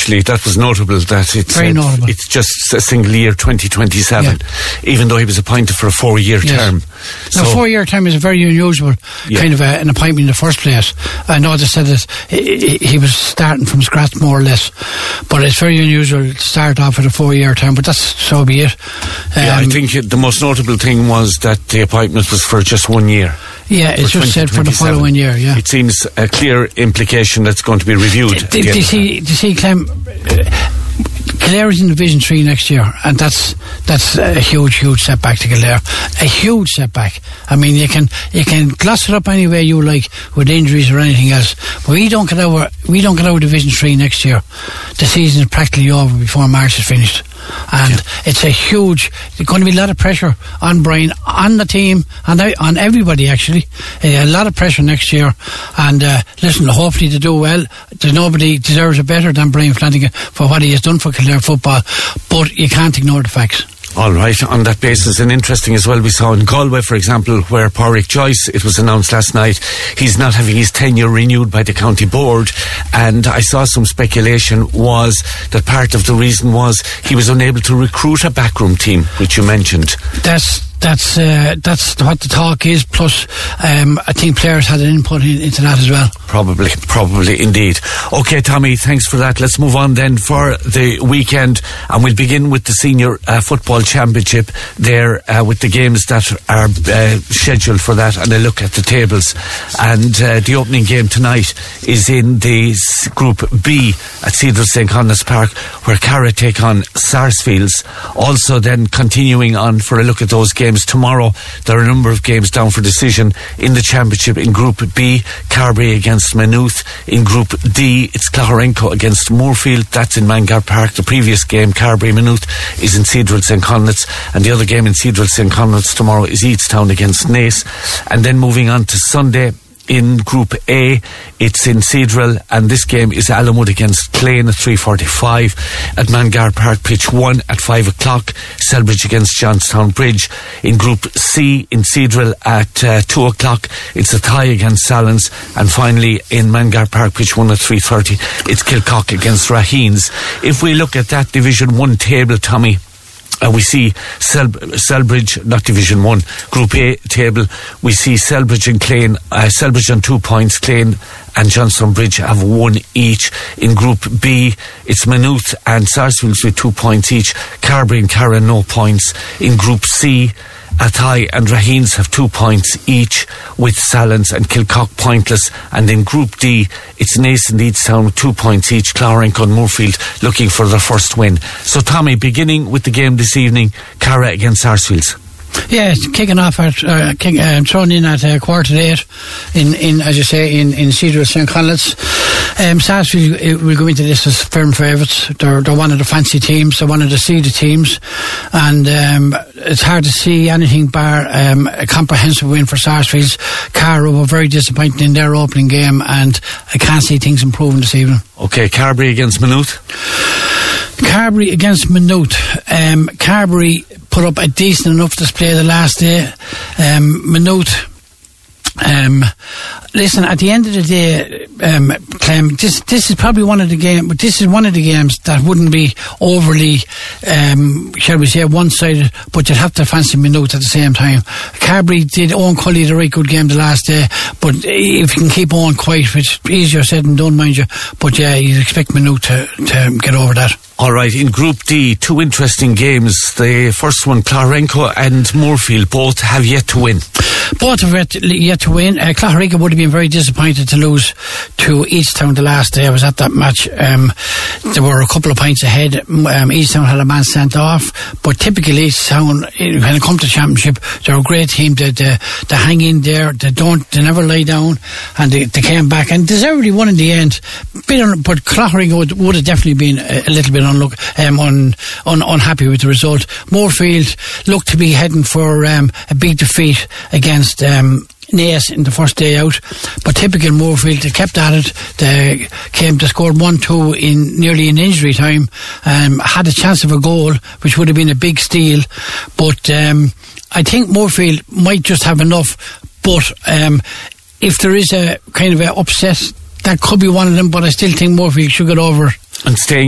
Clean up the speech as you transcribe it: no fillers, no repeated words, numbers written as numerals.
actually, that was notable. That it's very notable. It's just a single year, 2027, even though he was appointed for a 4-year term. So, a 4-year term is a very unusual kind of an appointment in the first place. I know they said that he was starting from scratch more or less, but it's very unusual to start off with a 4-year term. But that's so be it. I think the most notable thing was that the appointment was for just 1 year. Yeah, it's just said for the following year. Yeah, it seems a clear implication that's going to be reviewed. Do you see, Clem? Kildare is in Division 3 next year, and that's a huge setback to Kildare. A huge setback. I mean, you can gloss it up any way you like with injuries or anything else. But we don't get out Division 3 next year. The season is practically over before March is finished. And it's there's going to be a lot of pressure on Brian, on the team, and on everybody actually. A lot of pressure next year. And listen, hopefully they do well. Nobody deserves it better than Brian Flanagan for what he has done for Kildare football, but you can't ignore the facts. All right, on that basis, and interesting as well, we saw in Galway, for example, where Pádraig Joyce, it was announced last night, he's not having his tenure renewed by the county board, and I saw some speculation was that part of the reason was he was unable to recruit a backroom team, which you mentioned. That's what the talk is. Plus, I think players had an input into that as well. Probably indeed. Okay, Tommy, thanks for that. Let's move on then for the weekend, and we'll begin with the Senior Football Championship there with the games that are scheduled for that, and a look at the tables. And the opening game tonight is in the Group B at Cedar St. Conleth's Park, where Carra take on Sarsfields. Also then continuing on for a look at those games tomorrow, there are a number of games down for decision in the championship. In Group B, Carbery against Maynooth. In Group D, it's Clougharenco against Moorfield. That's in Mangar Park. The previous game, Carbery Maynooth, is in Cedral St. Conleth's, and the other game in Cedral St. Conleth's tomorrow is Eatstown against Naas. And then moving on to Sunday, in Group A, it's in Cedral, and this game is Allenwood against Clane at 3:45 at Mangar Park, pitch 1 at 5 o'clock. Selbridge against Johnstown Bridge. In Group C, in Cedral at 2 o'clock, it's Athy against Sallins, and finally in Mangar Park, pitch 1 at 3:30, it's Kilcock against Raheens. If we look at that Division 1 table, Tommy, we see Selbridge, not Division 1, Group A table, we see Selbridge and Clane, Selbridge on 2 points, Clane and Johnstown Bridge have 1 each. In Group B, it's Maynooth and Sarsfields with 2 points each, Carbery and Carra no points. In Group C, Athy and Raheens have 2 points each, with Sallins and Kilcock pointless. And in Group D, it's Naas and Eatstown with 2 points each, Clougharenco and Moorfield looking for their first win. So Tommy, beginning with the game this evening, Carra against Sarsfields. Yeah, it's kicking off at thrown in at 8:15 in as you say in Cedar St. Conleth's. Sarsfield will go into this as firm favourites. They're one of the fancy teams. They're one of the seeded teams, and it's hard to see anything bar a comprehensive win for Sarsfields. Carra were very disappointing in their opening game, and I can't see things improving this evening. Okay, Carbery against Maynooth. Carbery against Maynooth. Carbery put up a decent enough display the last day. Maynooth, listen, at the end of the day, Clem, this is probably one of the games, but this is one of the games that wouldn't be overly, shall we say, one-sided, but you'd have to fancy Maynooth at the same time. Carbery did Owen Cully a right good game the last day, but if you can keep Owen quiet, it's easier said than done, mind you, but yeah, you'd expect Maynooth to get over that. All right, in Group D, 2 interesting games. The first one, Clougharenco and Moorfield, both have yet to win. Both have yet to win. Clougharenco would have been very disappointed to lose to Eatstown the last day. I was at that match. There were a couple of points ahead. Eatstown had a man sent off, but typically Eatstown, when it comes to championship, they're a great team. They hang in there. They never lie down, and they came back and deservedly won in the end. But Clougharenco would have definitely been a little bit unhappy with the result. Moorfield looked to be heading for a big defeat against Naas in the first day out, but typical Moorfield, they kept at it. They scored 1-2 in nearly in injury time, had a chance of a goal, which would have been a big steal, but I think Moorfield might just have enough, but if there is a kind of an upset, that could be one of them, but I still think Moorfield should get over. And staying